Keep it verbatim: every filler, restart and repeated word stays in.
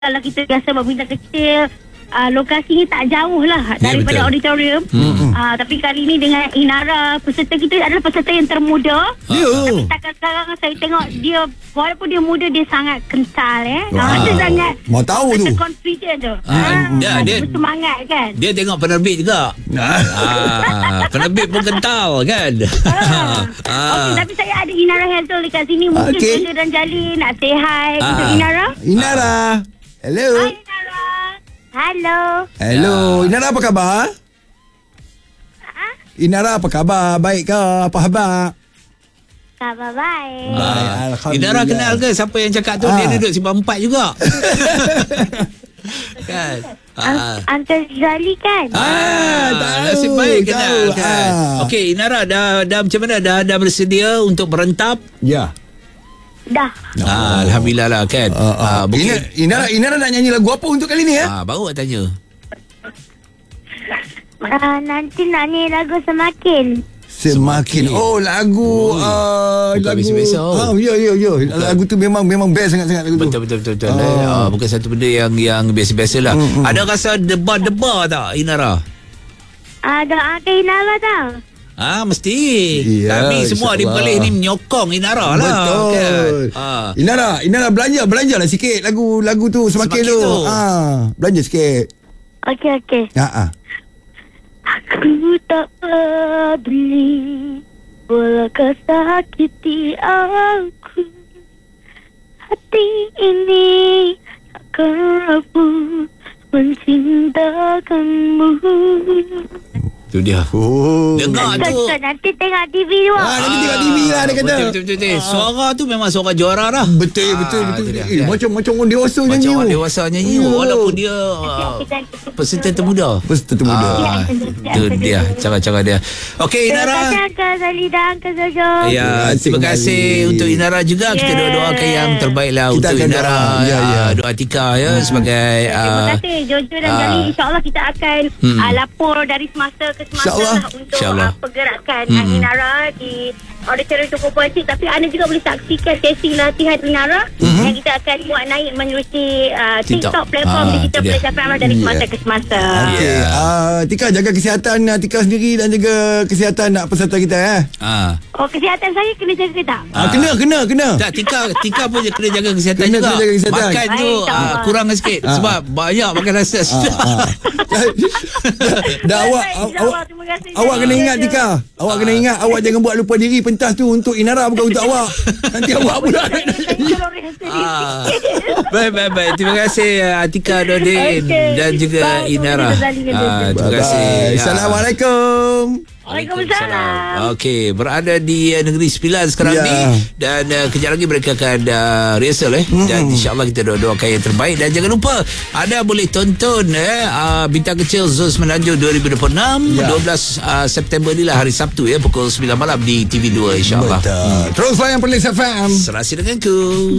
kalau kita biasa buat bintang kecil, uh, lokasinya tak jauh lah Ya, daripada betul. auditorium. Hmm. Uh, tapi kali ni dengan Inara, peserta kita adalah peserta yang termuda. Ya. Tapi setakat sekarang saya tengok dia, walaupun dia muda, dia sangat kental eh. Wow. Uh, dia sangat Mau tahu tu. confident tu. Ah, Ah, dia- dia- bersemangat kan. Dia tengok penerbit juga. ah, penerbit pun kental kan. Ah. ah. Okey, tapi saya ada Inara Hazel dekat sini. Mungkin Okey. Jojo dan Jali nak say hi Ah. untuk Inara. Inara. Hello. Hai Inara. Hello. Hello. Inara apa khabar? Ah, Inara apa khabar? Baik ke? Apa khabar? khabar baik. Baik, Ah. Alhamdulillah. Inara kenal ke siapa yang cakap tu? Ah. Dia duduk simpang empat juga. kan? Ah. Uncle Jali kan? Ah, tahu, nasib baik kenal tahu. kan. Ah. Okey, Inara dah dah macam mana? Dah dah bersedia untuk merentap? Ya. Dah. Ah, Alhamdulillah lah kan. Uh, uh. Ah, mungkin Ina, Inara, Inara nak nyanyi lagu apa untuk kali ni ya? ah, baru nak tanya. Uh, nanti nak nyanyi lagu Semakin. Semakin. Oh, lagu Oh. uh, Bukan lagu. biasa-biasa. Ah, ya ya ya. Lagu tu memang memang best sangat-sangat lagu tu. Betul betul betul. betul. Ah. Ah, bukan satu benda yang yang biasa-biasalah. Hmm, hmm. Ada rasa debar-debar tak Inara? Uh, doakan Inara tau. Ah, mesti. Ya, Kami semua di insyaAllah. Perlis ni menyokong Inara lah. Betul. Kan? Ah. Inara, Inara belanja, belanjalah sikit lagu lagu tu semakin, Semakin tu. tu. Ah, belanja sikit. Okey, okey. Ha ah. Aku tak peduli, bolehkah sakiti aku. Hati ini akan rapuh mencintakanmu. Tu dia. Oh. Dengar tu. Betul, nanti tengok T V dua. Ah, nanti tengok T V lah dia kata. Betul betul betul. betul. Suara tu memang suara juara dah. Betul betul Ah, betul. tu dia, Eh, kan? macam macam orang dewasa nyanyi. Macam orang tu. dewasa nyanyi Ya. walaupun dia ah, peserta termuda. Peserta termuda. Ah, itu dia cara-cara dia. Okey Terima Inara. kasih Uncle Zali dan Uncle Jojo. Ya, terima kasih kembali. untuk Inara juga. Kita Yeah. doa-doakan yang terbaiklah Kita untuk akan Inara. doa. Ya, ya. Ah, doa Atika ya sebagai Terima ah, kasih Jojo dan ah. Jali. InsyaAllah kita akan Hmm. uh, lapor dari semasa ke semasa InsyaAllah. lah untuk InsyaAllah. uh, pergerakan Hmm. uh, Inara di auditorium Toko Politik. Tapi anda juga boleh saksikan sesi latihan Inara Hmm. yang kita akan buat naik menerusi uh, TikTok. TikTok, platform Ah, digital tu dia. Pelajar Peramal dari Ya. semasa ke semasa. Okey, Ya. ah, Tika jaga kesihatan ah, Tika sendiri dan jaga kesihatan nak peserta kita eh. ah. Oh, kesihatan saya kena jaga ke tak? Ah, kena kena kena. Tak, Tika Tika pun kena jaga kesihatan Kena- juga. kena jaga kesihatan. Makan tu Baik, ah, insyaAllah. kurang sikit Ah, sebab banyak makan rasa. Ah, ah. Dah awak Baik, awak, insyaAllah. Terima kasih, awak Jali. kena ingat Tika. Awak kena ingat awak jangan buat lupa diri pentas tu untuk Inara bukan untuk awak. Nanti awak pula. Ah. Baik, baik, baik. Terima kasih uh, Atika Nordin Okey. dan juga Baik, Inara. terima kasih, Zali. Ah, terima Bye-bye. kasih. Ah. Assalamualaikum. Waalaikumsalam. Okey, berada di uh, Negeri Sembilan sekarang Ya. ni dan uh, kejap lagi mereka akan uh, rehearsal eh mm. dan insya-Allah kita doa-doakan yang terbaik dan jangan lupa anda boleh tonton eh uh, Bintang Kecil Zon Semenanjung dua ribu dua puluh enam Ya. dua belas uh, September ni lah hari Sabtu ya pukul sembilan malam di T V dua insya-Allah. Betul. Terus layan Perlis F M. Serasi denganku.